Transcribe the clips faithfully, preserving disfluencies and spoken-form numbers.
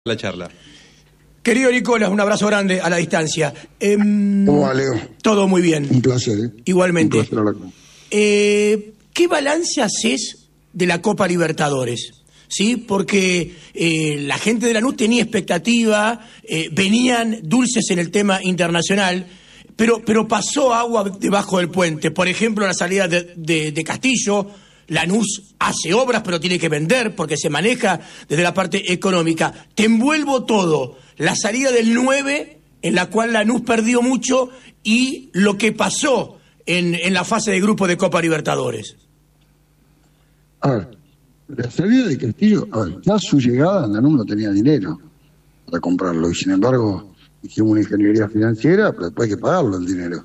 La charla. Querido Nicolás, un abrazo grande a la distancia. Eh, ¿Cómo va, Leo? Todo muy bien. Un placer, ¿eh? Igualmente. Un placer hablar con... eh, ¿Qué balance haces de la Copa Libertadores? ¿Sí? Porque eh, la gente de Lanús tenía expectativa, eh, venían dulces en el tema internacional, pero, pero pasó agua debajo del puente. Por ejemplo, la salida de, de, de Castillo. Lanús hace obras, pero tiene que vender porque se maneja desde la parte económica. Te envuelvo todo. La salida del nueve, en la cual Lanús perdió mucho, y lo que pasó en, en la fase de grupo de Copa Libertadores. A ver, la salida de Castillo, a ver, ya su llegada, Lanús no tenía dinero para comprarlo, y sin embargo hicimos una ingeniería financiera, pero después hay que pagarlo el dinero.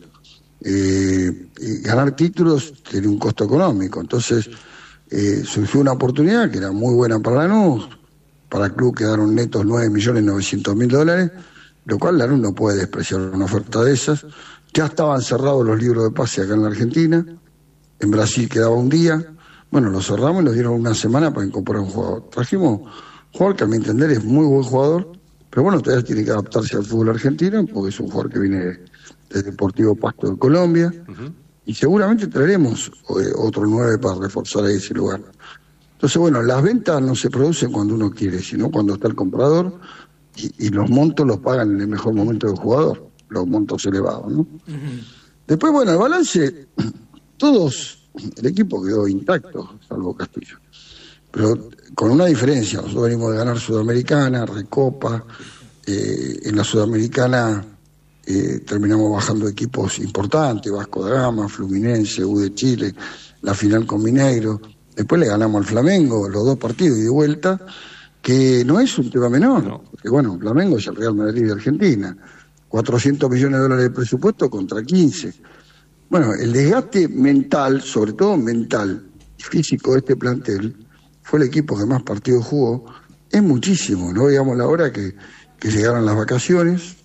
Eh, ganar títulos tiene un costo económico, entonces eh, surgió una oportunidad que era muy buena para Lanús. Para el club quedaron netos nueve millones novecientos mil dólares, lo cual Lanús no puede despreciar una oferta de esas. Ya estaban cerrados los libros de pase acá en la Argentina, en Brasil quedaba un día, bueno, lo cerramos y nos dieron una semana para incorporar un jugador. Trajimos un jugador que a mi entender es muy buen jugador, pero bueno, todavía tiene que adaptarse al fútbol argentino porque es un jugador que viene de del Deportivo Pasto de Colombia, uh-huh. Y seguramente traeremos eh, otro nueve para reforzar ese lugar. Entonces, bueno, las ventas no se producen cuando uno quiere, sino cuando está el comprador, y, y los montos los pagan en el mejor momento del jugador, los montos elevados, ¿no? Uh-huh. Después, bueno, el balance, todos, el equipo quedó intacto, salvo Castillo, pero con una diferencia. Nosotros venimos de ganar Sudamericana, Recopa, eh, en la Sudamericana Eh, terminamos bajando equipos importantes, Vasco da Gama, Fluminense, U de Chile, la final con Mineiro, después le ganamos al Flamengo, los dos partidos y de vuelta, que no es un tema menor, no. Porque bueno, Flamengo es el Real Madrid de Argentina, cuatrocientos millones de dólares de presupuesto contra quince. Bueno, el desgaste mental, sobre todo mental y físico de este plantel, fue el equipo que más partidos jugó, es muchísimo, no veíamos la hora que, que llegaron las vacaciones.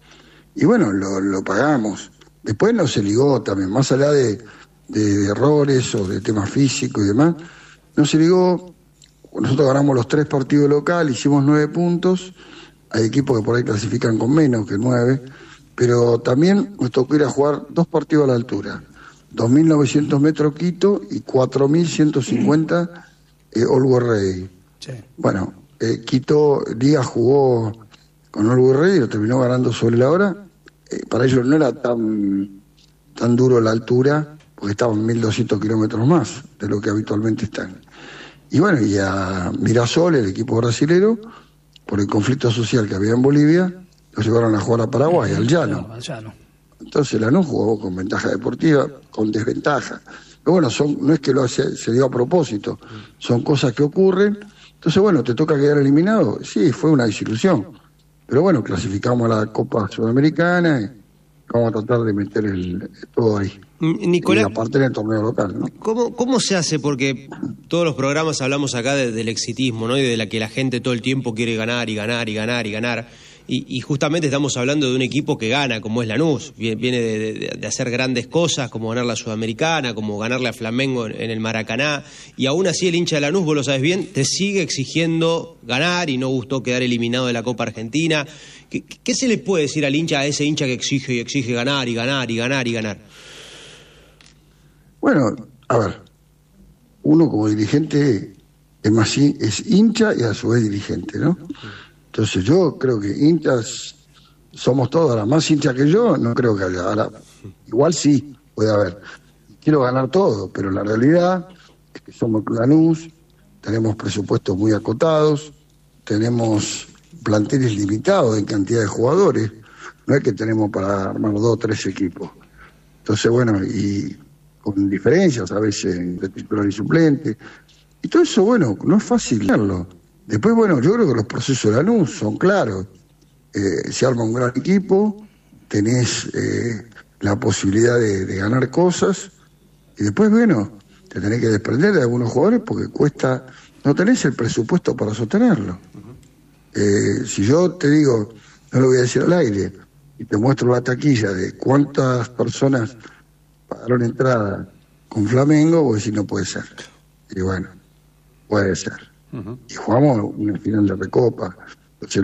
Y bueno, lo, lo pagamos. Después no se ligó también, más allá de, de, de errores o de temas físicos y demás, no se ligó. Nosotros ganamos los tres partidos locales, hicimos nueve puntos. Hay equipos que por ahí clasifican con menos que nueve, pero también nos tocó ir a jugar dos partidos a la altura. dos mil novecientos metros Quito y cuatro mil ciento cincuenta eh, Always Ready. Sí. Bueno, eh, Quito, Liga jugó con Always Ready y lo terminó ganando sobre la hora. Eh, para ellos no era tan tan duro la altura, porque estaban mil doscientos kilómetros más de lo que habitualmente están. Y bueno, y a Mirasol, el equipo brasilero, por el conflicto social que había en Bolivia, lo llevaron a jugar a Paraguay, al llano. Entonces Lanús jugó con ventaja deportiva, con desventaja. Pero bueno, son, no es que lo hace, se dio a propósito, son cosas que ocurren. Entonces bueno, ¿te toca quedar eliminado? Sí, fue una desilusión. Pero bueno, clasificamos a la Copa Sudamericana y vamos a tratar de meter el, todo ahí. Nicolás, y aparte en el torneo local, ¿no? ¿Cómo, cómo se hace? Porque todos los programas hablamos acá de, del exitismo, ¿no? Y de la que la gente todo el tiempo quiere ganar y ganar y ganar y ganar. Y, y justamente estamos hablando de un equipo que gana, como es Lanús. Viene de, de, de hacer grandes cosas, como ganar la Sudamericana, como ganarle a Flamengo en, en el Maracaná. Y aún así el hincha de Lanús, vos lo sabes bien, te sigue exigiendo ganar y no gustó quedar eliminado de la Copa Argentina. ¿Qué, qué se le puede decir al hincha, a ese hincha que exige y exige ganar y ganar y ganar y ganar? Bueno, a ver, uno como dirigente es más es hincha y a su vez dirigente, ¿no? Entonces yo creo que hinchas somos todos, ahora más hinchas que yo, no creo que haya. Ahora, igual sí, puede haber. Quiero ganar todo, pero la realidad es que somos Lanús, tenemos presupuestos muy acotados, tenemos planteles limitados en cantidad de jugadores, no es que tenemos para armar dos o tres equipos. Entonces, bueno, y con diferencias a veces entre titular y suplente, y todo eso, bueno, no es fácil verlo. Después, bueno, yo creo que los procesos de Lanús son claros. Eh, se arma un gran equipo, tenés eh, la posibilidad de, de ganar cosas, y después, bueno, te tenés que desprender de algunos jugadores porque cuesta, no tenés el presupuesto para sostenerlo. Eh, si yo te digo, no lo voy a decir al aire, y te muestro la taquilla de cuántas personas pagaron entrada con Flamengo, vos decís, no puede ser. Y bueno, puede ser. Uh-huh. Y jugamos una final de Recopa.